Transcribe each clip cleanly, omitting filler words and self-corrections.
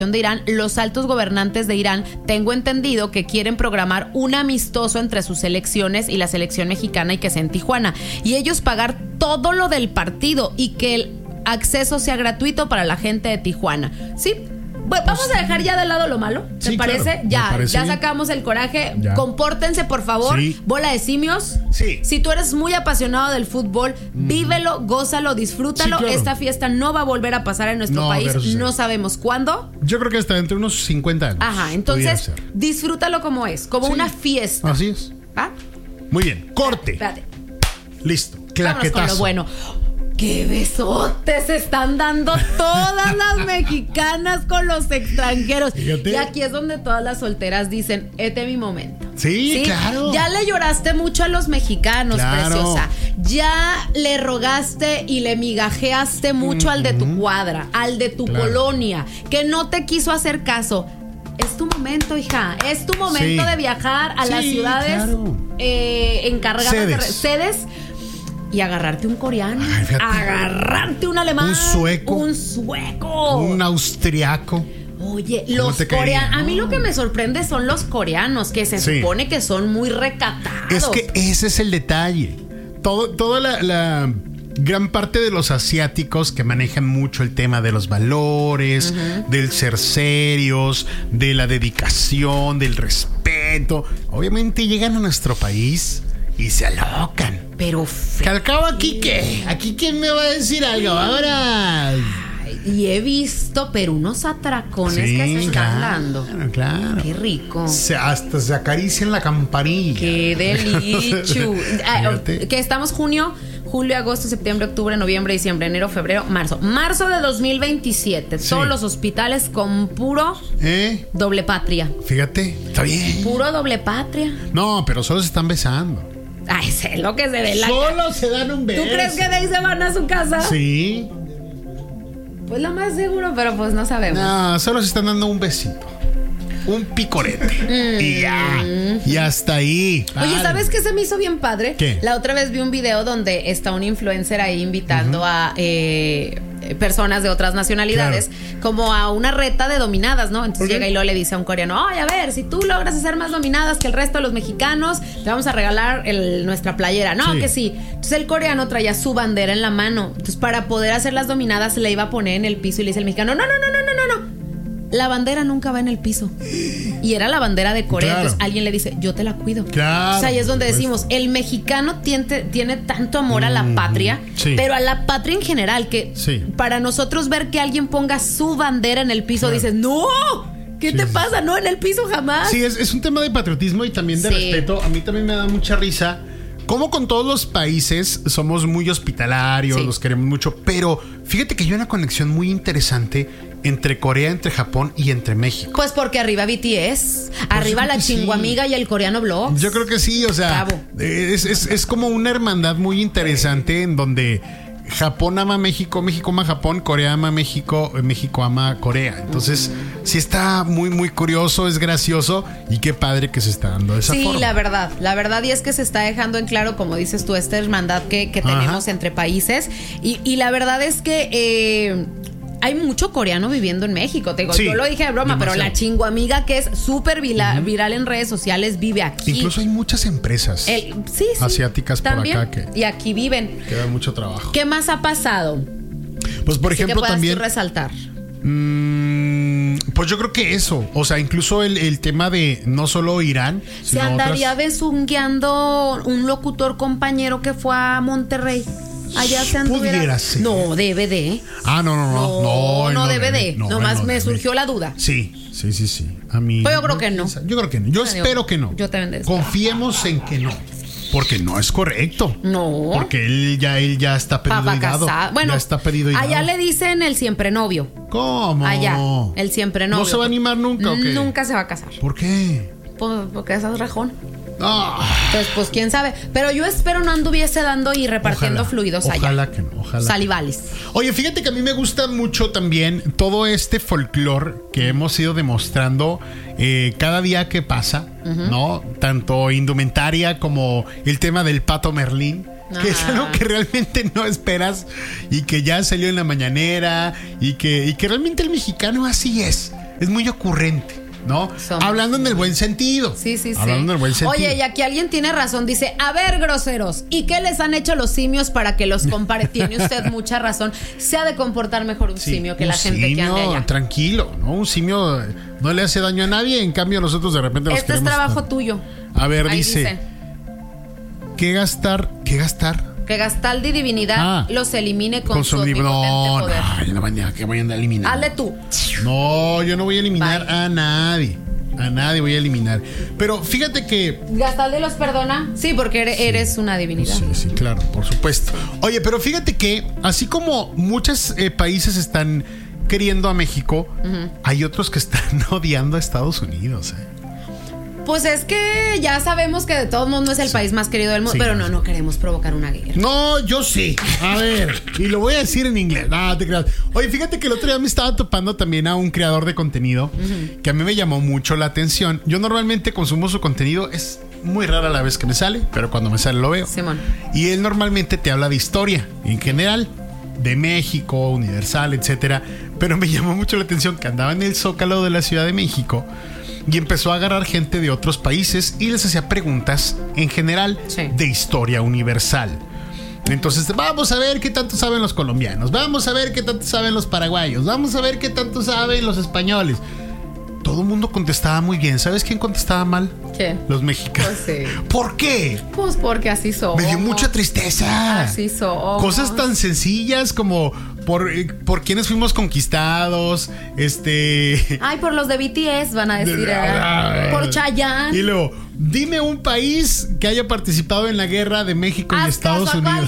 de Irán, los altos gobernantes de Irán, tengo entendido que quieren programar un amistoso entre sus selecciones y la selección mexicana y que sea en Tijuana. Y ellos pagar todo lo del partido y que el acceso sea gratuito para la gente de Tijuana. Sí. Bueno, vamos a dejar ya de lado lo malo, ¿te parece? Claro, ya sacamos el coraje. Ya. Compórtense, por favor. Sí. Bola de simios. Sí. Si tú eres muy apasionado del fútbol, vívelo, gózalo, disfrútalo. Sí, claro. Esta fiesta no va a volver a pasar en nuestro país. No sabemos cuándo. Yo creo que hasta entre unos 50 años. Ajá, entonces disfrútalo como es, como una fiesta. Así es. ¿Va? Muy bien, corte. Espérate. Listo, claquetazo. Vámonos con lo bueno. ¡Qué besotes están dando todas las mexicanas con los extranjeros! Fíjate. Y aquí es donde todas las solteras dicen, este es mi momento. Sí, claro. Ya le lloraste mucho a los mexicanos, preciosa. Ya le rogaste y le migajeaste mucho al de tu cuadra, al de tu colonia, que no te quiso hacer caso. Es tu momento, hija. Es tu momento de viajar a las ciudades encargadas de sedes. Y agarrarte un coreano, agarrarte un alemán, un sueco, un austriaco. Oye, los coreanos. A mí lo que me sorprende son los coreanos, que se supone que son muy recatados. Es que ese es el detalle. Toda la gran parte de los asiáticos que manejan mucho el tema de los valores, del ser serios, de la dedicación, del respeto, obviamente llegan a nuestro país y se alocan. Pero al cabo, ¿aquí qué? ¿Aquí quién me va a decir algo ahora? Y he visto, pero unos atracones que se están dando. Claro. Qué rico. Hasta se acarician la campanilla. Qué delicio. Que estamos julio, agosto, septiembre, octubre, noviembre, diciembre, enero, febrero, marzo. Marzo de 2027. Todos los hospitales con puro doble patria. Fíjate, está bien. Puro doble patria. No, pero solo se están besando. Ay, sé lo que se ve la solo se dan un beso. ¿Tú crees que de ahí se van a su casa? Sí. Pues lo más seguro, pero pues no sabemos. No, solo se están dando un besito. Un picorete. Y ya. Y hasta ahí. Oye, ¿sabes qué se me hizo bien padre? ¿Qué? La otra vez vi un video donde está un influencer ahí invitando a personas de otras nacionalidades, como a una reta de dominadas, ¿no? Entonces llega y luego le dice a un coreano, oye, a ver, si tú logras hacer más dominadas que el resto de los mexicanos, te vamos a regalar nuestra playera. No, que sí. Entonces el coreano traía su bandera en la mano. Entonces para poder hacer las dominadas se la iba a poner en el piso y le dice el mexicano, no. La bandera nunca va en el piso. Y era la bandera de Corea. Entonces alguien le dice, yo te la cuido. Claro. O sea, ahí es donde decimos, el mexicano tiene tanto amor a la patria, pero a la patria en general, que para nosotros ver que alguien ponga su bandera en el piso, dices, ¡no! ¿Qué te pasa? No, en el piso jamás. Sí, es un tema de patriotismo y también de respeto. A mí también me da mucha risa. Como con todos los países somos muy hospitalarios, los queremos mucho, pero fíjate que hay una conexión muy interesante entre Corea, entre Japón y entre México. Pues porque arriba BTS, arriba la Chinguamiga y el coreano Vlogs. Yo creo que sí, o sea, es como una hermandad muy interesante en donde Japón ama México, México ama Japón, Corea ama México, México ama Corea. Entonces, sí está muy, muy curioso, es gracioso y qué padre que se está dando de esa forma. Sí, la verdad, y es que se está dejando en claro, como dices tú, esta hermandad que tenemos entre países. Y la verdad es que hay mucho coreano viviendo en México. Te digo, yo lo dije de broma, pero la Chinguamiga, que es súper viral en redes sociales, vive aquí. Incluso hay muchas empresas asiáticas también, por acá y aquí viven. Queda mucho trabajo. ¿Qué más ha pasado? Pues por ejemplo, que también tú resaltar. Pues yo creo que eso, o sea, incluso el tema de no solo Irán, se andaría besungueando un locutor compañero que fue a Monterrey. Allá se pudiera ser. No, DVD. No, DVD. Nomás me surgió la duda. Sí. A mí. Pero yo creo que no. Yo creo que no. Yo espero que no. Yo también. Confiemos en que no. Porque no es correcto. No. Porque él ya está pedido y dado. Bueno, ya está pedido y allá dado. le dicen el siempre novio. ¿Cómo? Allá, el siempre novio. ¿No se va a animar nunca o qué? Nunca se va a casar. ¿Por qué? Porque es rajón. Entonces, pues quién sabe. Pero yo espero no anduviese dando y repartiendo fluidos allá. Ojalá que no, salivales. Oye, fíjate que a mí me gusta mucho también todo este folclore que hemos ido demostrando cada día que pasa, ¿no? Tanto indumentaria como el tema del Pato Merlín. Que es algo que realmente no esperas y que ya salió en la mañanera y que realmente el mexicano así es. es muy ocurrente, ¿no? Hablando en el buen sentido. Sí. Hablando en el buen sentido. Oye, y aquí alguien tiene razón. Dice, a ver, groseros, ¿y qué les han hecho los simios para que los compare? Tiene usted mucha razón. Se ha de comportar mejor un simio que la gente que anda allá. Tranquilo, ¿no? Un simio no le hace daño a nadie. En cambio, nosotros de repente Este es trabajo tuyo. A ver, dice, ¿qué gastar? Que Gastaldi divinidad los elimine con su omnipotente poder. No, que vayan a eliminar. Hazle tú. No, yo no voy a eliminar a nadie. A nadie voy a eliminar. Pero fíjate que... ¿Gastaldi los perdona? Sí, porque eres una divinidad. Sí, claro, por supuesto. Oye, pero fíjate que así como muchos países están queriendo a México, hay otros que están odiando a Estados Unidos, Pues es que ya sabemos que de todo el mundo es el país más querido del mundo, pero no queremos provocar una guerra. No, yo sí. A ver, y lo voy a decir en inglés. No, te creas. Oye, fíjate que el otro día me estaba topando también a un creador de contenido que a mí me llamó mucho la atención. Yo normalmente consumo su contenido, es muy rara la vez que me sale, pero cuando me sale lo veo. Simón. Y él normalmente te habla de historia, en general, de México, Universal, etcétera. Pero me llamó mucho la atención que andaba en el Zócalo de la Ciudad de México y empezó a agarrar gente de otros países y les hacía preguntas en general de historia universal. Entonces, vamos a ver qué tanto saben los colombianos, vamos a ver qué tanto saben los paraguayos, vamos a ver qué tanto saben los españoles. Todo el mundo contestaba muy bien. ¿Sabes quién contestaba mal? ¿Quién? Los mexicanos. Pues sí. ¿Por qué? Pues porque así somos. Me dio mucha tristeza. Así somos. Cosas tan sencillas como por quiénes fuimos conquistados. Ay, por los de BTS van a decir. Por Chayanne. Y luego, dime un país que haya participado en la guerra de México y Estados Unidos.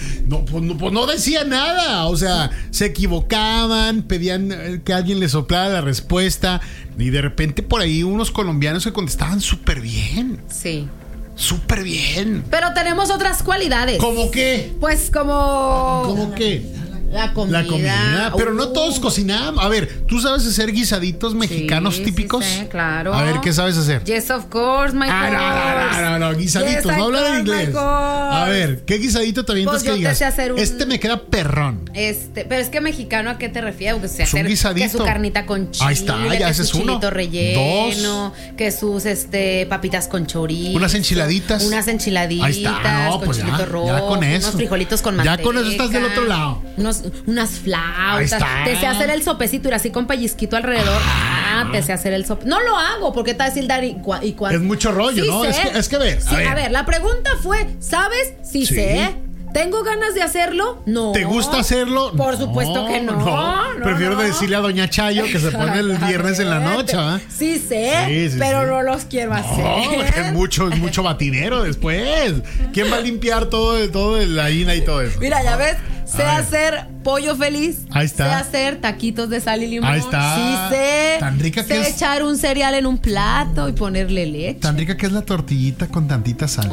Pues no decía nada. O sea, se equivocaban, pedían que alguien les soplara la respuesta. Y de repente por ahí unos colombianos que contestaban súper bien. Sí. Súper bien. Pero tenemos otras cualidades. ¿Cómo qué? Pues como... ¿Cómo qué? La comida. Pero no todos cocinamos. A ver, ¿tú sabes hacer guisaditos mexicanos típicos? Sí, claro. A ver, ¿qué sabes hacer? Yes, of course, my horse. No, guisaditos, no habla en inglés. A ver, ¿qué guisadito te avientas que digas? Este me queda perrón. Pero es que mexicano, ¿a qué te refieres? Que se hacer que su carnita con chile, ahí está, ya que su chilito relleno, 2, que sus papitas con chorizo, unas enchiladitas. Ahí está, no, con pues chilito rojo, ya con eso. unos frijolitos con manteca. Ya con eso estás del otro lado. Unas flautas. Te sé hacer el sopecito, ir así con pellizquito alrededor. Te sé hacer el sope. No lo hago porque te va a decir Dari y cuando. Es mucho rollo, sí, ¿no? Es que a ver, la pregunta fue, ¿sabes? Sí sé. ¿Tengo ganas de hacerlo? No. ¿Te gusta hacerlo? Por supuesto que no. Prefiero decirle a Doña Chayo que se pone el viernes en la noche, ¿verdad? Sí sé, pero no los quiero hacer. Mucho batidero después. ¿Quién va a limpiar todo de la harina y todo eso? Mira, ya ves, sé hacer pollo feliz. Ahí está. Sé hacer taquitos de sal y limón. Ahí está. Sí sé. Tan rica que es. Sé echar un cereal en un plato y ponerle leche. Tan rica que es la tortillita con tantita sal.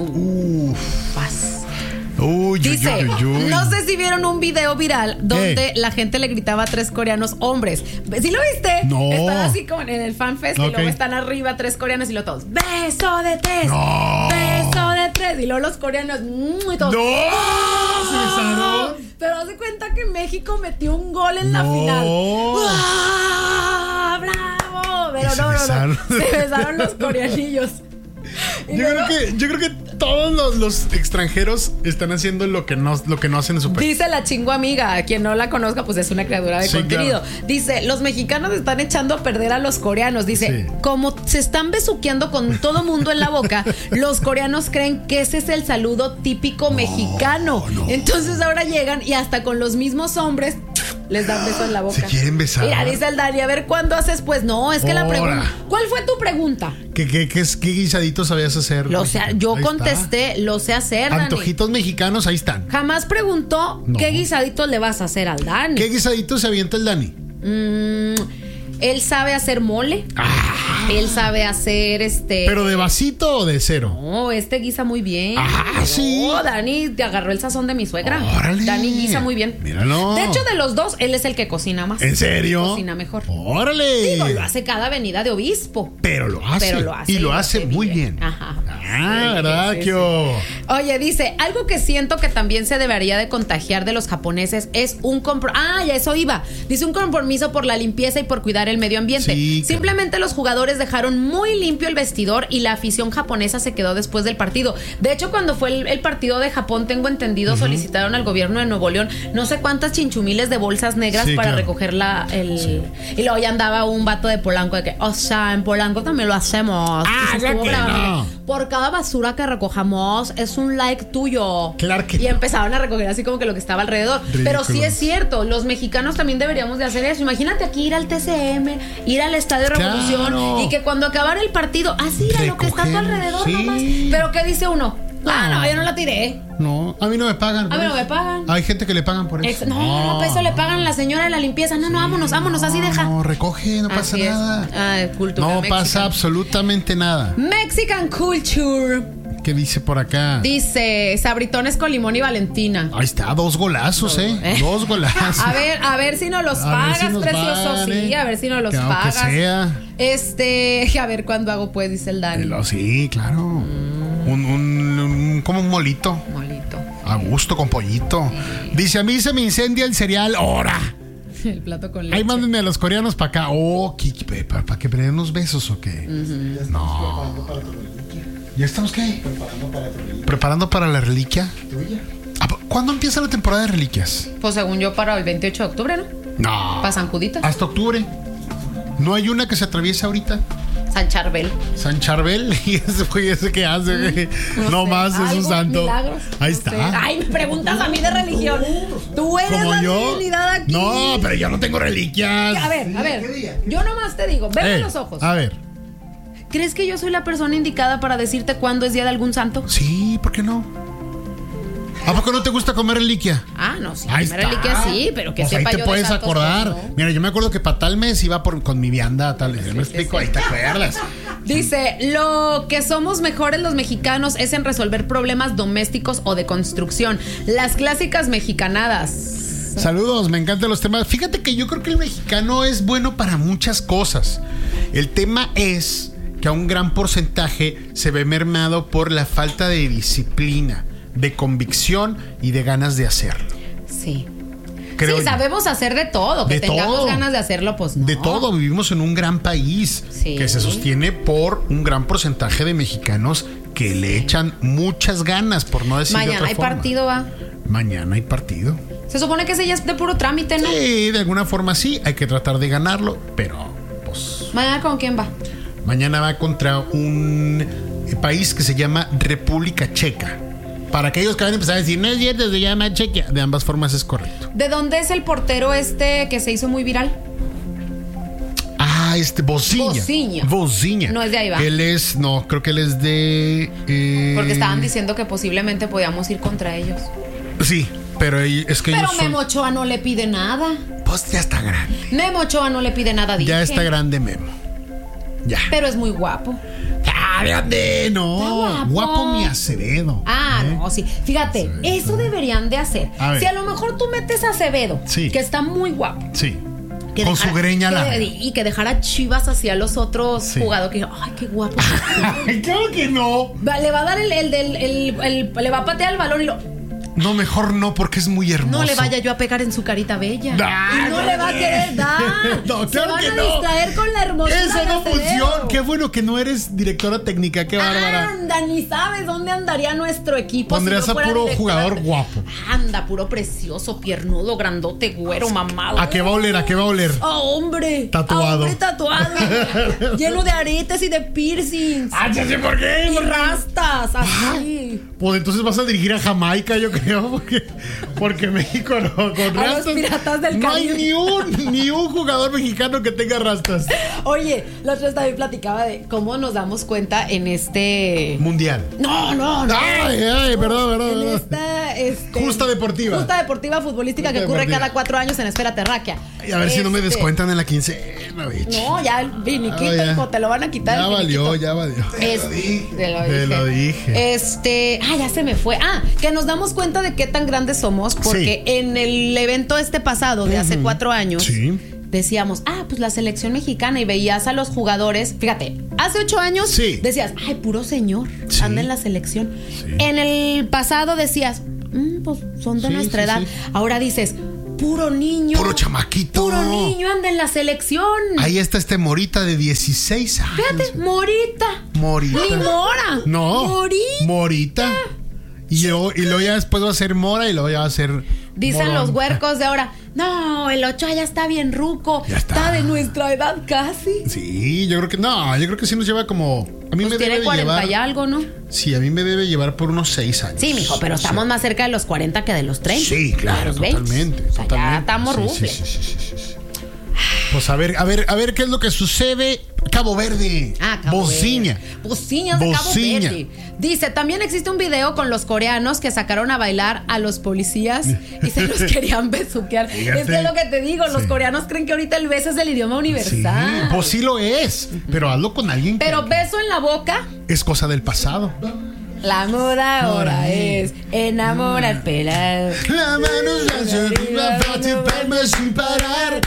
Dice, no sé si vieron un video viral donde la gente le gritaba a 3 coreanos hombres. ¿Sí lo viste? No. Están así como en el fanfest y luego están arriba 3 coreanos y luego todos, beso de 3. No. Beso de 3. Y luego los coreanos, y todos. ¡No! ¡Oh! ¿Se besaron? Pero haz de cuenta que México metió un gol en la final. ¡Ah! ¡Bravo! Pero no. Se besaron los coreanillos. Yo creo que todos los extranjeros están haciendo lo que no hacen en su país. Dice la chingua amiga, quien no la conozca, pues es una creadora de contenido. Claro. Dice, los mexicanos están echando a perder a los coreanos. Dice, como se están besuqueando con todo mundo en la boca, los coreanos creen que ese es el saludo típico mexicano. Entonces ahora llegan y hasta con los mismos hombres les dan besos en la boca. ¿Se quieren besar? Mira, dice el Dani, a ver, ¿cuándo haces? Pues no, es que la pregunta... ¿Cuál fue tu pregunta? ¿Qué guisaditos sabías hacer? Yo contesté, lo sé hacer, Dani. Antojitos mexicanos, ahí están. Jamás preguntó qué guisaditos le vas a hacer al Dani. ¿Qué guisaditos se avienta el Dani? Él sabe hacer mole. Él sabe hacer ¿Pero de vasito o de cero? No, guisa muy bien. Sí. No, Dani te agarró el sazón de mi suegra. Órale. Dani guisa muy bien. Míralo. De hecho, de los dos, él es el que cocina más. ¿En serio? Cocina mejor. Órale. Digo, lo hace cada venida de obispo. Pero lo hace. Y lo hace muy bien. Ajá. ¿Verdad? Sí. Oye, dice, algo que siento que también se debería de contagiar de los japoneses es un compromiso. Ya eso iba. Dice un compromiso por la limpieza y por cuidar el medio ambiente. Sí, simplemente los jugadores dejaron muy limpio el vestidor y la afición japonesa se quedó después del partido. De hecho, cuando fue el partido de Japón, tengo entendido, solicitaron al gobierno de Nuevo León no sé cuántas chinchumiles de bolsas negras para recoger y luego ya andaba un vato de Polanco de que, o sea, en Polanco también lo hacemos. Por cada basura que recojamos es un like tuyo. Claro que y empezaron a recoger así como que lo que estaba alrededor. Ridículo. Pero sí es cierto, los mexicanos también deberíamos de hacer eso. Imagínate aquí ir al TCM, ir al Estadio Revolución y que cuando acabara el partido, así era lo que está a tu alrededor nomás. Pero ¿qué dice uno? No, yo no la tiré. No, a mí no me pagan. A mí no me pagan. Hay gente que le pagan por eso. No, eso le pagan a la señora de la limpieza. No, vámonos, así deja. No, recoge, no pasa nada. No pasa absolutamente nada. Mexican culture. ¿Qué dice por acá? Dice sabritones con limón y Valentina. Ahí está, 2 golazos, 2 golazos. A ver si nos los pagas, precioso. Sí, a ver si nos los pagas. Que sea. A ver cuándo hago pues, dice el Dani. Sí, claro. Como un molito. A gusto, con pollito. Sí. Dice, a mí se me incendia el cereal. ¡Hora! El plato con leche. Ahí mándenme a los coreanos para acá. ¿Para que me den unos besos o qué? No. ¿Ya estamos qué? ¿Preparando para la reliquia? ¿Cuándo empieza la temporada de reliquias? Pues según yo para el 28 de octubre, ¿no? No. ¿Para San Juditas? Hasta octubre. ¿No hay una que se atraviesa ahorita? San Charbel. ¿Y ese qué hace? No más, es un santo. Milagros, ahí está. Sé. Ay, me preguntas a mí de religión. Tú eres la divinidad aquí. No, pero yo no tengo reliquias. A ver. Yo nomás te digo, veme los ojos. A ver. ¿Crees que yo soy la persona indicada para decirte cuándo es día de algún santo? Sí, ¿por qué no? ¿A poco no te gusta comer reliquia? No, sí, comer reliquia sí, pero que sepa ahí yo te puedes de santos, acordar. pues, no. Mira, yo me acuerdo que para tal mes iba con mi vianda, tal. Sí, me explico, ahí te acuerdas. Dice, lo que somos mejores los mexicanos es en resolver problemas domésticos o de construcción. Las clásicas mexicanadas. Saludos, me encantan los temas. Fíjate que yo creo que el mexicano es bueno para muchas cosas. El tema es que a un gran porcentaje se ve mermado por la falta de disciplina, de convicción y de ganas de hacerlo. Sí. Sabemos hacer de todo. Que tengamos ganas de hacerlo, pues no. De todo. Vivimos en un gran país que se sostiene por un gran porcentaje de mexicanos que le echan muchas ganas, por no decir de otra forma. Mañana hay partido, ¿va? Mañana hay partido. Se supone que ese ya es de puro trámite, ¿no? Sí, de alguna forma sí. Hay que tratar de ganarlo, pero pues... ¿Mañana con quién va? Mañana va contra un país que se llama República Checa. Para aquellos que van a empezar a decir, no es cierto, se llama Chequia. De ambas formas es correcto. ¿De dónde es el portero que se hizo muy viral? Bociña. No es de ahí, va. Creo que él es de... Porque estaban diciendo que posiblemente podíamos ir contra ellos. Sí, pero es que Pero Memo Ochoa no le pide nada. Pues ya está grande. Memo Ochoa no le pide nada, dije. Ya está grande Memo. Ya. Pero es muy guapo. Grande, no. Guapo mi Acevedo. No, sí. Fíjate, eso deberían de hacer. Si a lo mejor tú metes a Acevedo, que está muy guapo. Sí. Con su greña larga. Y que dejara Chivas hacia los otros jugadores. Que ay, qué guapo. Claro que no. Le va a dar le va a patear el balón y lo... No, mejor no, porque es muy hermoso. No le vaya yo a pegar en su carita bella. Y no le va a querer dar. No, se van a distraer con la hermosura. Eso no funciona. Qué bueno que no eres directora técnica. Qué bárbara. Anda, ni sabes dónde andaría nuestro equipo. Pondrías si no a puro jugador guapo. Anda, puro precioso, piernudo, grandote, güero, mamado. ¿A qué va a oler? ¿A qué va a oler? Hombre. Tatuado. Hombre tatuado. Lleno de aretes y de piercings. Ya sé por qué. Y rastas, así. Pues entonces vas a dirigir a Jamaica, yo creo. Porque México no, con a rastas. Los piratas del no hay ni un jugador mexicano que tenga rastas. Oye, la otra vez también platicaba de cómo nos damos cuenta en este mundial. No. Ay, perdón. En esta Justa deportiva futbolística que ocurre cada 4 años en Esfera Terráquea. A ver si no me descuentan en la quincena, bicho. No, ya el finiquito, hijo, te lo van a quitar. Ya valió. Te lo dije. Ya se me fue. Que nos damos cuenta de qué tan grandes somos, porque en el evento pasado de hace 4 años, decíamos, pues la selección mexicana, y veías a los jugadores. Fíjate, hace 8 años decías, puro señor, anda en la selección. En el pasado decías, pues son de nuestra edad. Ahora dices, puro niño. Puro chamaquito. Puro niño anda en la selección. Ahí está Morita de 16 años. Fíjate, Morita. Ni Mora. No. Morita. Y luego ya después va a ser Mora y luego ya va a ser Dicen Morón. los huercos de ahora, no, el Ochoa ya está bien ruco. Está de nuestra edad casi. Sí, yo creo que no. Yo creo que sí nos lleva como... A mí pues me tiene debe 40 llevar, y algo, ¿no? Sí, a mí me debe llevar por unos 6 años. Sí, mijo, pero estamos más cerca de los 40 que de los 30. Sí, claro, totalmente. O sea, ya estamos rufles. Sí. Pues a ver qué es lo que sucede. Cabo Verde. Bociña de Cabo Verde. Dice, también existe un video con los coreanos que sacaron a bailar a los policías y se los querían besuquear. Es que lo que te digo, los coreanos creen que ahorita el beso es el idioma universal. Sí, pues sí lo es, pero hazlo con alguien. Pero beso en la boca es cosa del pasado. La moda ahora es enamorar pelado. La mano se arriba, fácil, palmas sin parar.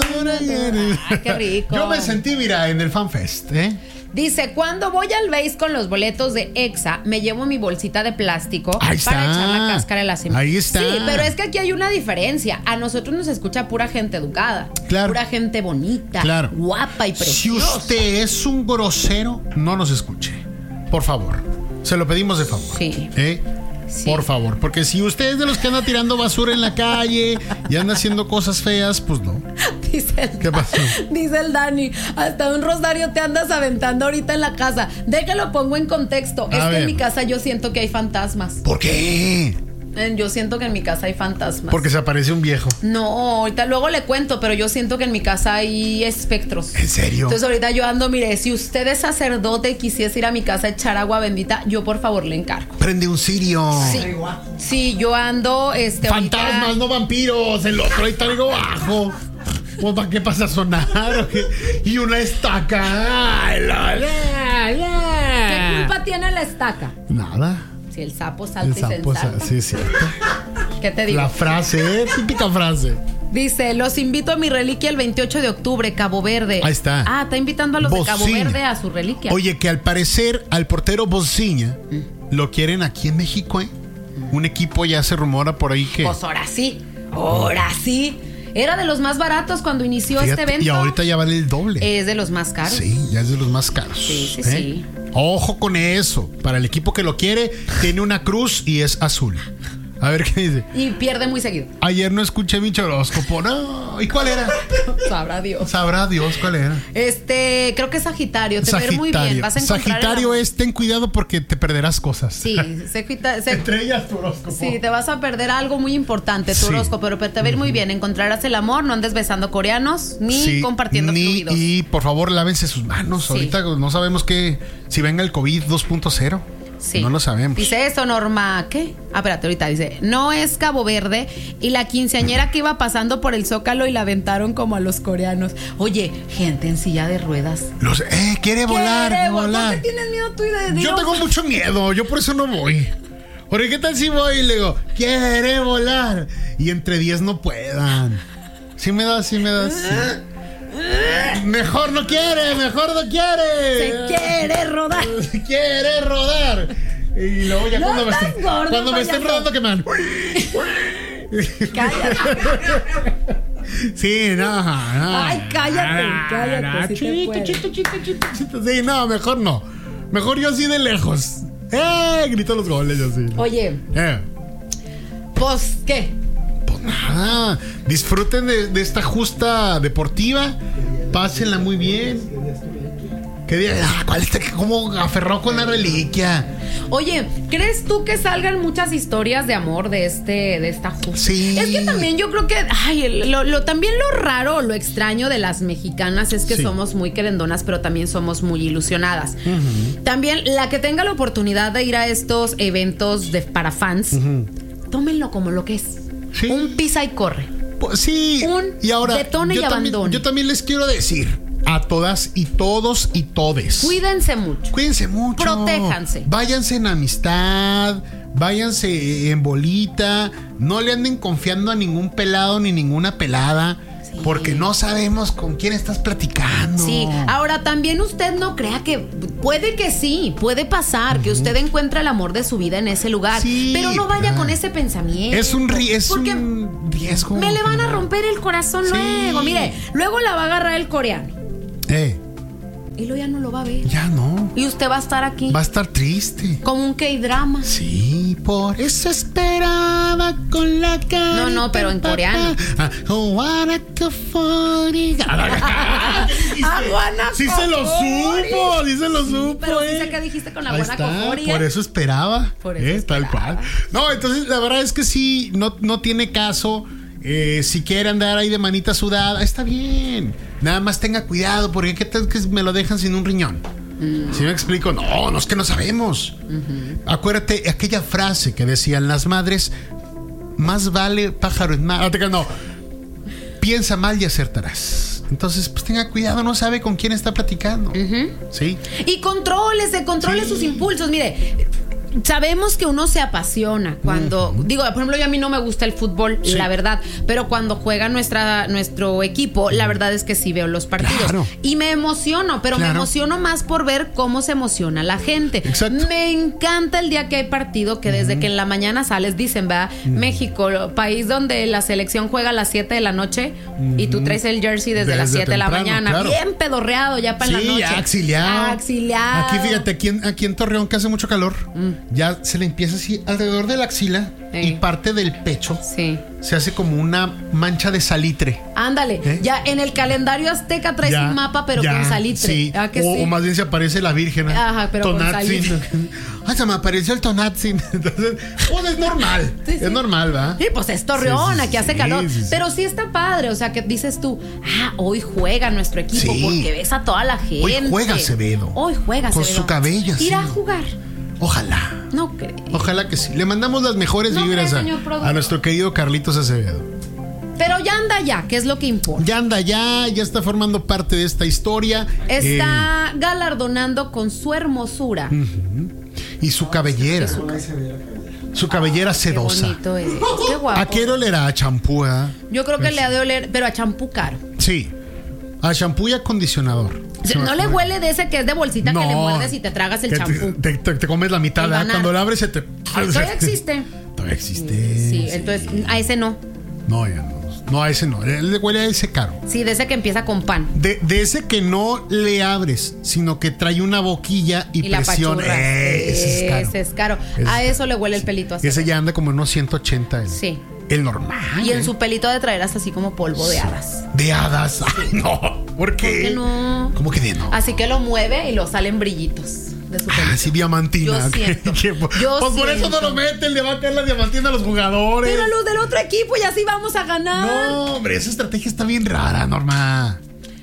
Qué rico. Yo me sentí, mira, en el FanFest, Dice, cuando voy al base con los boletos de EXA, me llevo mi bolsita de plástico para echar la cáscara en la semilla. Ahí está. Sí, pero es que aquí hay una diferencia. A nosotros nos escucha pura gente educada. Claro. Pura gente bonita. Claro. Guapa y preciosa. Si usted es un grosero, no nos escuche. Por favor. Se lo pedimos de favor. Sí. Sí. Por favor, porque si usted es de los que anda tirando basura en la calle y anda haciendo cosas feas, pues no. ¿Qué pasó? Dice el Dani, hasta un rosario te andas aventando ahorita en la casa. Déjalo, pongo en contexto. Es que en mi casa yo siento que hay fantasmas. ¿Por qué? Yo siento que en mi casa hay fantasmas. Porque se aparece un viejo. No, ahorita luego le cuento, pero yo siento que en mi casa hay espectros. ¿En serio? Entonces ahorita yo ando, mire, si usted es sacerdote y quisiese ir a mi casa a echar agua bendita, yo por favor le encargo. Prende un cirio. Sí, yo ando, fantasmas, ahorita... no vampiros. El otro ahí traigo bajo. Pues ¿para qué pasa a sonar? Y una estaca. ¿Qué culpa tiene la estaca? Nada. Si el sapo salta y se ensalta. Sí, cierto. ¿Qué te digo? La frase, típica frase. Dice, los invito a mi reliquia el 28 de octubre, Cabo Verde. Ahí está. Está invitando a los de Cabo Verde a su reliquia. Oye, que al parecer al portero Bociña lo quieren aquí en México, Un equipo ya se rumora por ahí que... Pues ahora sí. Era de los más baratos cuando inició este evento. Y ahorita ya vale el doble. Es de los más caros. Sí, ya es de los más caros. Sí. Ojo con eso. Para el equipo que lo quiere, tiene una cruz y es azul. A ver qué dice. Y pierde muy seguido. Ayer no escuché mi horóscopo. No. ¿Y cuál era? Sabrá Dios. ¿Cuál era? Creo que es Sagitario. Te va a ir muy bien. Vas a encontrar Sagitario ten cuidado porque te perderás cosas. Sí. Entre ellas tu horóscopo. Sí, te vas a perder algo muy importante, tu horóscopo, pero te va a ir muy bien. Encontrarás el amor, no andes besando coreanos, ni compartiendo fluidos. Y por favor, lávense sus manos. Ahorita no sabemos si venga el COVID 2.0. Sí. No lo sabemos. Dice eso, Norma, ¿qué? Espérate, ahorita dice, no es Cabo Verde y la quinceañera que iba pasando por el Zócalo y la aventaron como a los coreanos. Oye, gente en silla de ruedas. Quiere volar. ¿Por qué tienes miedo tú de Dios? Yo tengo mucho miedo, yo por eso no voy. Porque qué tal si voy y le digo, quiere volar. Y entre 10 no puedan. Sí me das. Mejor no quiere. Se quiere rodar. Y luego ya cuando me estén rodando que me dan. Cállate. Sí, no. Ay, cállate. Chito. Sí, no, mejor no. Mejor yo así de lejos. Grito los goles yo así. Oye. Pues, ¿qué? Pues nada, disfruten de esta justa deportiva, pásenla muy bien. ¿Qué día? ¿Cómo aferró con la reliquia? Oye, ¿crees tú que salgan muchas historias de amor de esta justa? Sí. Es que también yo creo que también lo raro, lo extraño de las mexicanas es que somos muy querendonas, pero también somos muy ilusionadas. También la que tenga la oportunidad de ir a estos eventos para fans, tómenlo como lo que es. Sí. Un pisa y corre. Sí. Un y ahora, detone y abandono. Yo también les quiero decir a todas y todos y todes. Cuídense mucho. Cuídense mucho. Protéjanse. Váyanse en amistad, váyanse en bolita. No le anden confiando a ningún pelado ni ninguna pelada. Sí. Porque no sabemos con quién estás platicando. Sí, ahora también usted no crea que puede que sí, puede pasar que usted encuentre el amor de su vida en ese lugar, sí, pero no vaya con ese pensamiento. Es un riesgo. Me le van a romper el corazón luego. Mire, luego la va a agarrar el coreano. Y luego ya no lo va a ver. Ya no. Y usted va a estar aquí. Va a estar triste. Como un K-drama. Sí, por eso esperaba con la cara. No, pero en coreano. Sí se lo supo. Pero dice que dijiste con la guanacoforia. Por eso esperaba. Por eso tal cual. No, entonces la verdad es que sí, no tiene caso. Si quiere andar ahí de manita sudada, está bien. Nada más tenga cuidado, porque qué tal que me lo dejan sin un riñón. ¿Sí me explico? No es que no sabemos. Acuérdate aquella frase que decían las madres: más vale pájaro en mar. No, piensa mal y acertarás. Entonces, pues tenga cuidado, no sabe con quién está platicando. ¿Sí? Y controle sus impulsos. Mire, sabemos que uno se apasiona cuando, digo, por ejemplo, yo a mí no me gusta el fútbol, la verdad, pero cuando juega nuestro equipo, la verdad es que sí veo los partidos. Claro. Y me emociono, pero me emociono más por ver cómo se emociona la gente. Exacto. Me encanta el día que hay partido, que desde que en la mañana sales, dicen, ¿verdad? México, país donde la selección juega a las 7 de la noche y tú traes el jersey desde las 7 de la mañana, claro. Bien pedorreado ya para la noche. Auxiliado. Aquí, fíjate, aquí en Torreón, que hace mucho calor, ya se le empieza así alrededor de la axila y parte del pecho. Sí. Se hace como una mancha de salitre. Ándale, ya en el calendario azteca traes un mapa, pero con salitre. Sí. O más bien se aparece la Virgen. Ajá, pero Tonatzin. con salitre. Se me apareció el Tonatzin. Entonces, pues es normal. Sí. Es normal, ¿verdad? Sí, pues es Torreón, aquí hace calor. Sí. Pero sí está padre, o sea, que dices tú, hoy juega nuestro equipo, porque ves a toda la gente. Hoy juega Acevedo. Con su cabello. Irá a jugar. Ojalá. No creo. Ojalá que sí. Le mandamos las mejores vibras a nuestro querido Carlitos Acevedo. Pero ya anda ya, que es lo que importa. Ya está formando parte de esta historia. Está galardonando con su hermosura. Y su cabellera. Su cabellera sedosa. Qué bonito es. Qué guapo. ¿A qué olerá? ¿A champú? Yo creo que le ha de oler, pero a champú caro. Sí. A champú y acondicionador. No le huele de ese que es de bolsita, que le muerdes y te tragas el champú. Te comes la mitad, cuando la abres se te... Todavía existe. Todavía existe. Sí, entonces a ese no. No, ya no. No, a ese no. Le huele a ese caro. Sí, de ese que empieza con pan. De ese que no le abres, sino que trae una boquilla y presiona. Ese es caro. A eso le huele el pelito así. Ese ya anda como en unos 180. Sí. El normal. Y en su pelito de traer hasta así como polvo de hadas. ¿De hadas? Ay, no. ¿Por qué? ¿Por qué no? ¿Cómo que de no? Así que lo mueve y lo salen brillitos de su pelito. Así diamantina. Yo siento. Pues por eso no lo meten, le va a caer la diamantina a los jugadores. Pero a los del otro equipo y así vamos a ganar. No, hombre, esa estrategia está bien rara, Norma.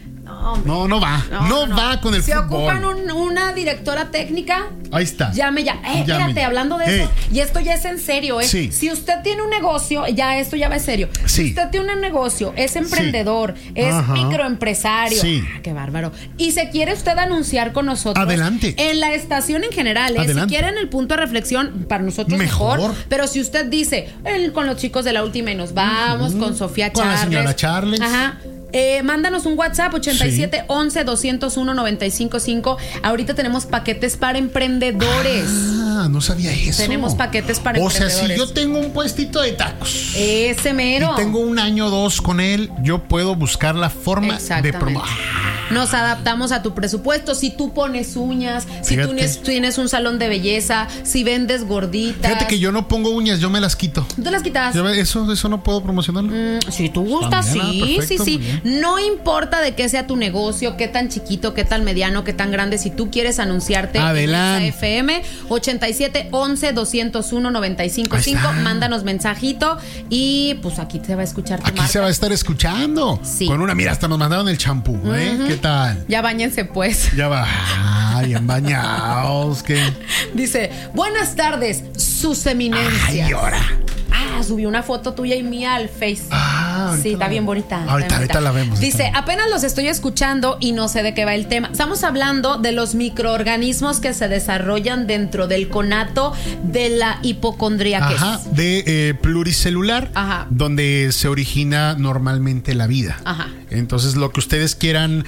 No va. No va con el fútbol. Se ocupan una directora técnica. Ahí está. Llame ya. Espérate, hablando de eso. Y esto ya es en serio, Sí. Si usted tiene un negocio, esto ya va en serio. Sí. Si usted tiene un negocio, es emprendedor, es microempresario. Sí. Qué bárbaro. Y se quiere usted anunciar con nosotros. Adelante. En la estación en general, si quieren el punto de reflexión, para nosotros mejor. Pero si usted dice, con los chicos de La Última y nos vamos, con Sofía Charles. Con la señora Charles. Ajá. Mándanos un WhatsApp 87 11 201 955. Ahorita tenemos paquetes para emprendedores. No sabía eso. Tenemos paquetes para emprendedores. O sea, si yo tengo un puestito de tacos, ese mero, y tengo 1 año o 2 con él, yo puedo buscar la forma de promover. Nos adaptamos a tu presupuesto. Si tú pones uñas, si tú tienes un salón de belleza, si vendes gorditas. Fíjate que yo no pongo uñas, yo me las quito. ¿Tú las quitas? Eso no puedo promocionarlo. Si tú gustas, sí. No importa de qué sea tu negocio, qué tan chiquito, qué tan mediano, qué tan grande. Si tú quieres anunciarte Adelante. en FM 87 11 201 955, mándanos mensajito y pues aquí te va a escuchar tu Aquí marca. se va a estar escuchando. Sí. Con mira, hasta nos mandaron el champú, ¿Qué tal? Ya báñense pues. Ya va. Bien bañados. ¿Qué? Dice, buenas tardes, sus eminencias. Ay, ahora. subí una foto tuya y mía al Face. Sí, está bien bonita. Ahorita la vemos. Dice, apenas los estoy escuchando y no sé de qué va el tema. Estamos hablando de los microorganismos que se desarrollan dentro del conato de la hipocondriaquez. Ajá, de pluricelular, Ajá, donde se origina normalmente la vida. Ajá. Entonces, lo que ustedes quieran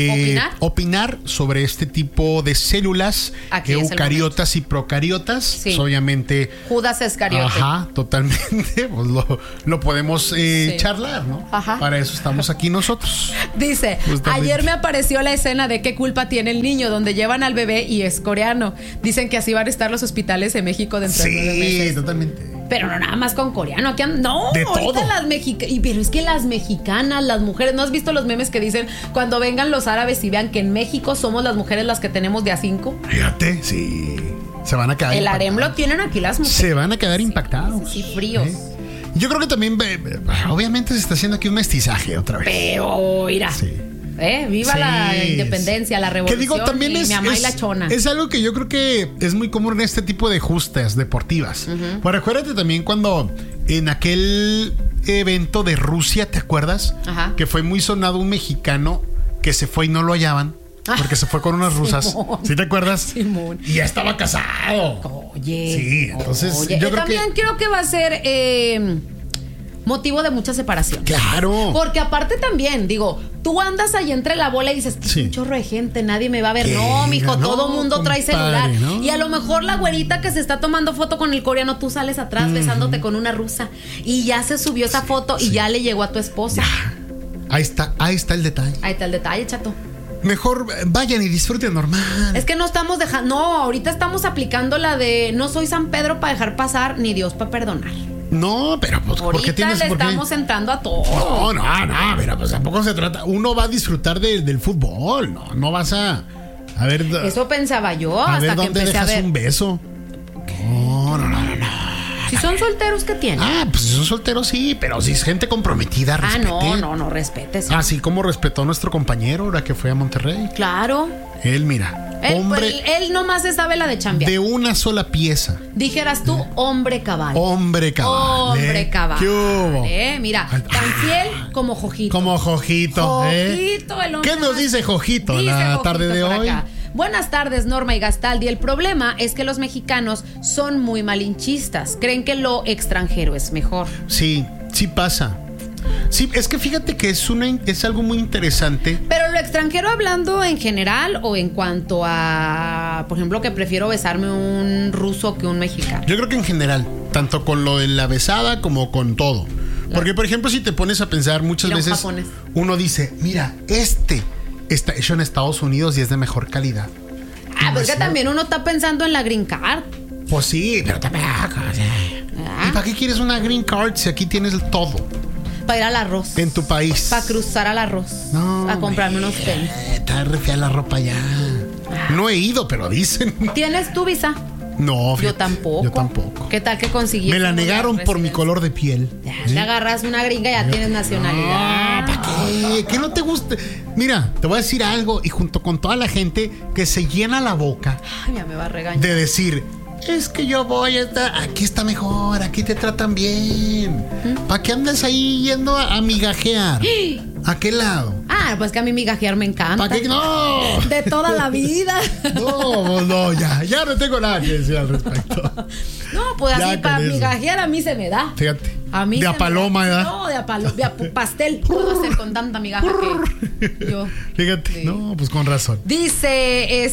opinar sobre este tipo de células, eucariotas y procariotas, Sí. pues obviamente. Judas Iscariote. Ajá, totalmente. Pues lo podemos Sí. charlar, ¿no? Ajá. Para eso estamos aquí nosotros. Dice, Justamente. ayer me apareció la escena de qué culpa tiene el niño, donde llevan al bebé y es coreano. Dicen que así van a estar los hospitales en México dentro de 9 Sí, meses. totalmente. Pero no nada más con coreano. Aquí no, De ahorita todo. las mexicanas. Pero es que las mexicanas, las mujeres, ¿no has visto los memes que dicen cuando vengan los árabes y vean que en México somos las mujeres las que tenemos de A5? Fíjate, sí. Se van a quedar El harem impactados. lo tienen aquí las mujeres. Se van a quedar impactados. Sí, fríos. Yo creo que también, obviamente, se está haciendo aquí un mestizaje otra vez. Pero, mira. Sí. Viva Sí, la independencia, la revolución. Que digo, también y mi mamá y la chona. es algo que yo creo que es muy común en este tipo de justas deportivas. Pero acuérdate también cuando en aquel evento de Rusia, ¿te acuerdas? Ajá. Que fue muy sonado un mexicano que se fue y no lo hallaban. Porque se fue con unas rusas. Simón. ¿Sí te acuerdas? Simón. Y ya estaba casado. Oye. Sí, entonces Oye, yo creo también creo que va a ser motivo de mucha separación. Claro. Porque aparte también, digo, tú andas ahí entre la bola y dices, Sí. un chorro de gente, nadie me va a ver. ¿Qué? No, mijo, No, todo mundo trae compadre, celular. ¿no? Y a lo mejor la güerita que se está tomando foto con el coreano, tú sales atrás besándote con una rusa. Y ya se subió esa foto y ya le llegó a tu esposa. Ahí está el detalle. Ahí está el detalle, chato. Mejor vayan y disfruten normal. Es que no estamos dejando, no, ahorita estamos aplicando la de no soy San Pedro para dejar pasar, ni Dios para perdonar. No, pero pues, ¿por qué Ahorita tienes le por qué? estamos entrando a todo. No, pero pues tampoco se trata. Uno va a disfrutar del fútbol, no vas a ver. Eso pensaba yo a ver hasta que dónde empecé a dejas ver. un beso. No. Si son solteros, ¿qué tienen? Pues si son solteros sí, pero si es gente comprometida, respete. No, respete. Así como respetó a nuestro compañero ahora que fue a Monterrey. Claro. Él, mira, hombre Él nomás se sabe la de chambear. de una sola pieza. Dijeras tú, hombre cabal. Hombre cabal. Hombre cabal. ¿Qué hubo? Mira, tan fiel como Jojito. Como Jojito. Jojito, el hombre ¿Qué nos más- dice Jojito Dice la Jojito tarde de por hoy? acá. Buenas tardes, Norma y Gastaldi. El problema es que los mexicanos son muy malinchistas. Creen que lo extranjero es mejor. Sí pasa. Sí, es que fíjate que es algo muy interesante. Pero lo extranjero hablando en general o en cuanto a, por ejemplo, que prefiero besarme un ruso que un mexicano. Yo creo que en general, tanto con lo de la besada como con todo. Porque, por ejemplo, si te pones a pensar muchas Mira, un veces, japonés. uno dice, mira, está hecho en Estados Unidos y es de mejor calidad. Pues que también uno está pensando en la green card. Pues sí, pero también. ¿Y para qué quieres una green card si aquí tienes todo Para ir al arroz. en tu país? Para cruzar al arroz. No, a comprarme unos tenis. Está re fea la ropa ya. No he ido, pero dicen. ¿Tienes tu visa? No, Yo fíjate, tampoco. Yo tampoco. ¿Qué tal que conseguí? Me la negaron por mi color de piel. Ya, te agarras una gringa y ya tienes nacionalidad. ¿Para qué? ¿Qué no te gusta? Mira, te voy a decir algo y junto con toda la gente que se llena la boca Ay, ya me va a regañar. de decir, es que yo voy a estar, aquí está mejor, aquí te tratan bien. ¿Para qué andas ahí yendo a migajear? ¿A qué lado? Pues que a mí migajear me encanta. ¿Para qué? No. De toda la vida. No, ya no tengo nada que decir al respecto. No, pues Ya así con para eso. migajear a mí se me da. Fíjate. A mí de se a me paloma, da. ¿verdad? No, de a paloma. Pastel puedo hacer con tanta migaja que yo. Fíjate, Sí. no, pues con razón. Dice,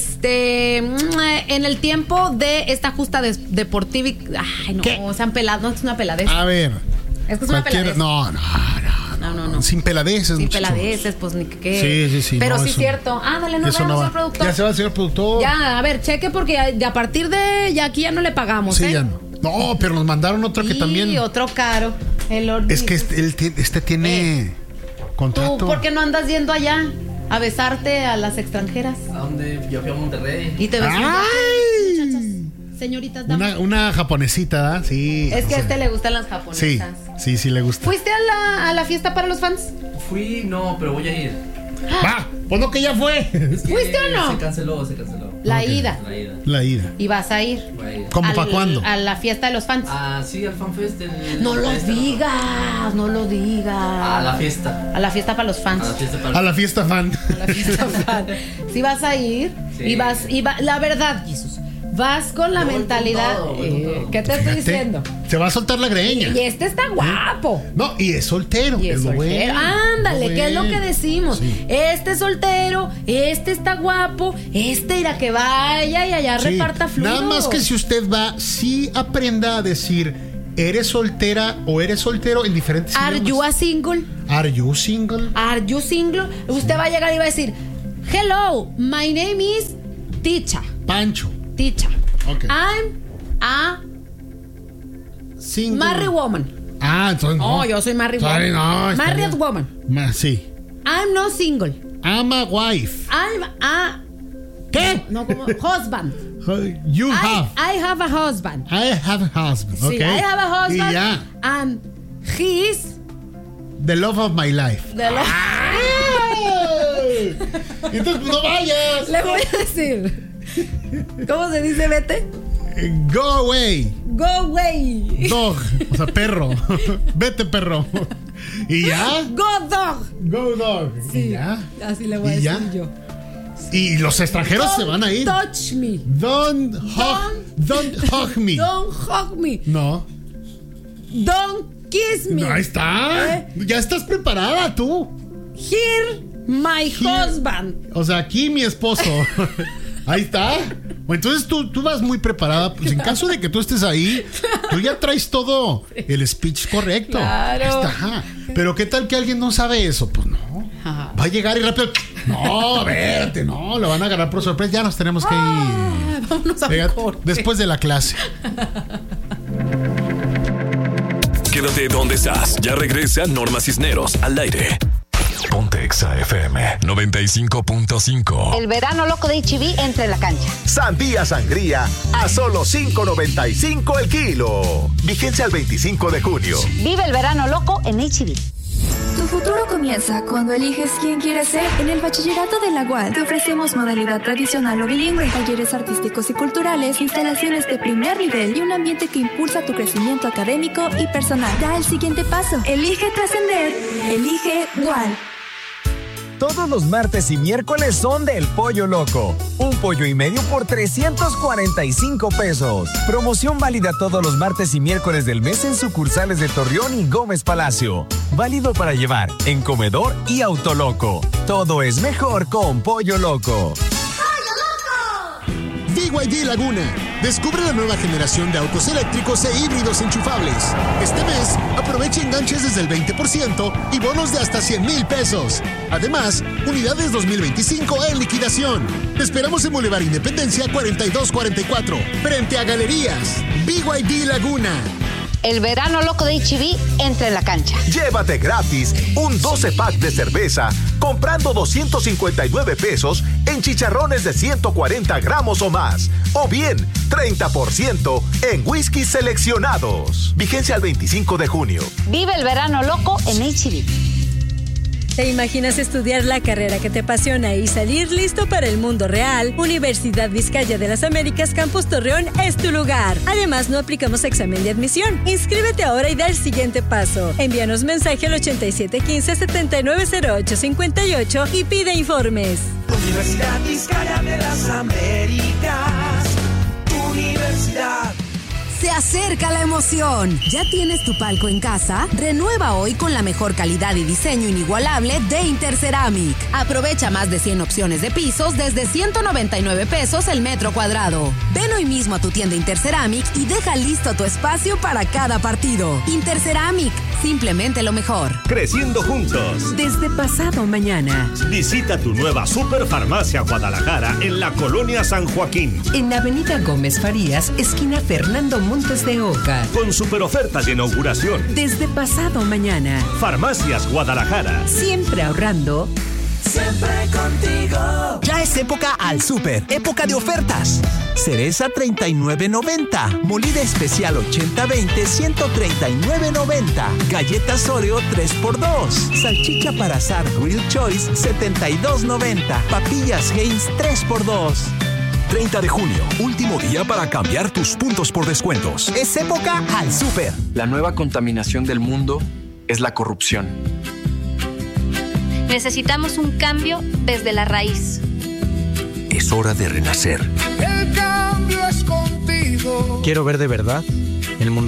en el tiempo de esta justa deportiva. Ay, no, ¿Qué? se han pelado. No, es una peladez. A ver. Es que es una peladez. No. No. Sin peladeces, Sin muchachos. peladeces, pues ni qué. Sí. Pero no, sí es eso- cierto. Dale, no eso vamos va. al productor. Ya se va, señor productor. Ya, a ver, cheque porque a partir de ya aquí ya no le pagamos, Sí, ¿eh? ya no. No, pero nos mandaron otro que Y también. otro caro. Es que este tiene contrato. ¿Tú por qué no andas yendo allá a besarte a las extranjeras? ¿A dónde? Yo fui a Monterrey. Y te ves ¡Ay! muchachas, señoritas damas. Una japonesita, ¿verdad? Sí. Es que sí. a este le gustan las japonesas. Sí le gusta. ¿Fuiste a la fiesta para los fans? Fui, no, pero voy a ir. Va, pues no, que ya fue. ¿Fuiste o no? Se canceló. La Ok. ida. La ida. ¿Y vas a ir? ¿Cómo para cuándo? A la fiesta de los fans. Ah, sí, al FanFest. No lo digas. A la fiesta. A la fiesta para los fans. A la fiesta fan. A la fiesta fan. Si vas a ir, Sí. la verdad, Jesús, vas con la Yo voy con mentalidad. todo, voy con todo. ¿Qué te estoy diciendo? Se va a soltar la greña. Y este está guapo. No, y es soltero. Y es lo soltero. bueno, Ándale, ¿qué es lo que bueno. decimos? Sí. Este es soltero, este está guapo, este irá que vaya y allá Sí. reparta flujos. Nada más que si usted va, sí aprenda a decir, ¿eres soltera o eres soltero en diferentes Are you idiomas? a single? Are you single? Are you single? Usted va a llegar y va a decir, hello, my name is Ticha. Pancho. Ticha. Ok. I'm a Single. married woman. Ah, entonces no. No, yo soy married Sorry, woman. no, está Married bien. woman. Sí. I'm not single. I'm a wife. I'm a... ¿Qué? No, como husband. You have. I have a husband. I have a husband. Sí, Okay. I have a husband. Y ya. And he is The love of my life. the love. ¡Ay! Entonces no vayas. Le voy a decir. ¿Cómo se dice vete? Go away. Go away. Dog. O sea, perro. Vete, perro. Y ya. Go dog. Go dog. Y ya. Así le voy a ¿Y ya? decir yo. Y los extranjeros se van a ir. Touch me. Don't hug me. Don't hug me. No. Don't kiss me. Ahí está. ¿Eh? Ya estás preparada tú. Here, my husband. O sea, aquí mi esposo. Ahí está. Bueno, entonces tú vas muy preparada. Pues en caso de que tú estés ahí, tú ya traes todo el speech correcto. Claro. Ahí está. Pero ¿qué tal que alguien no sabe eso? Pues no. Ajá. Va a llegar y rápido. No, vete, no. Lo van a agarrar por sorpresa. Ya nos tenemos que ir. Ah, vámonos a Venga, corte. después de la clase. Quédate donde estás. Ya regresa Norma Cisneros al aire. Ponte Exa FM 95.5. El verano loco de H-E-B entra en la cancha. Sandía sangría a solo $5.95 el kilo. Vigencia al 25 de junio. Vive el verano loco en H-E-B. Tu futuro comienza cuando eliges quién quieres ser. En el Bachillerato de la UAD te ofrecemos modalidad tradicional o bilingüe, talleres artísticos y culturales, instalaciones de primer nivel y un ambiente que impulsa tu crecimiento académico y personal. Da el siguiente paso. Elige trascender. Elige UAD. Todos los martes y miércoles son del Pollo Loco. Un pollo y medio por 345 pesos. Promoción válida todos los martes y miércoles del mes en sucursales de Torreón y Gómez Palacio. Válido para llevar en comedor y Autoloco. Todo es mejor con Pollo Loco. BYD Laguna. Descubre la nueva generación de autos eléctricos e híbridos enchufables. Este mes, aprovecha enganches desde el 20% y bonos de hasta 100,000 pesos. Además, unidades 2025 en liquidación. Te esperamos en Boulevard Independencia 4244, frente a Galerías. BYD Laguna. El verano loco de H-E-B entra en la cancha. Llévate gratis un 12 pack de cerveza comprando 259 pesos en chicharrones de 140 gramos o más. O bien, 30% en whisky seleccionados. Vigencia al 25 de junio. Vive el verano loco en H-E-B. ¿Te imaginas estudiar la carrera que te apasiona y salir listo para el mundo real? Universidad Vizcaya de las Américas Campus Torreón es tu lugar. Además, no aplicamos examen de admisión. Inscríbete ahora y da el siguiente paso. Envíanos mensaje al 8715-790858 y pide informes. Universidad Vizcaya de las Américas. Universidad. Se acerca la emoción. ¿Ya tienes tu palco en casa? Renueva hoy con la mejor calidad y diseño inigualable de Interceramic. Aprovecha más de 100 opciones de pisos desde 199 pesos el metro cuadrado. Ven hoy mismo a tu tienda Interceramic y deja listo tu espacio para cada partido. Interceramic, simplemente lo mejor. Creciendo juntos. Desde pasado mañana. Visita tu nueva Superfarmacia Guadalajara en la Colonia San Joaquín. En Avenida Gómez Farías, esquina Fernando Montes de Oca. Con super ofertas de inauguración. Desde pasado mañana. Farmacias Guadalajara. Siempre ahorrando, siempre contigo. Ya es época al súper, época de ofertas. Cereza 39.90, molida especial 80-20, 139.90. Galletas Oreo 3x2, salchicha para asar Grill Choice 72.90, papillas Heinz 3x2. 30 de junio, último día para cambiar tus puntos por descuentos. Es época al súper. La nueva contaminación del mundo es la corrupción. Necesitamos un cambio desde la raíz. Es hora de renacer. El cambio es contigo. Quiero ver de verdad el mundo